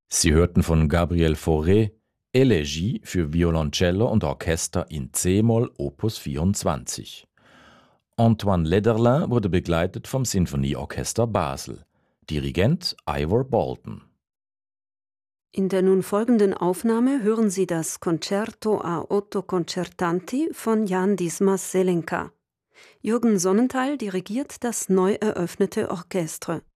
Sie hörten von Gabriel Fauré Elegie für Violoncello und Orchester in C-Moll Opus 24. Antoine Lederlin wurde begleitet vom Sinfonieorchester Basel. Dirigent Ivor Bolton. In der nun folgenden Aufnahme hören Sie das Concerto a Otto Concertanti von Jan Dismas Selenka. Jürgen Sonnenthal dirigiert das neu eröffnete Orchestre.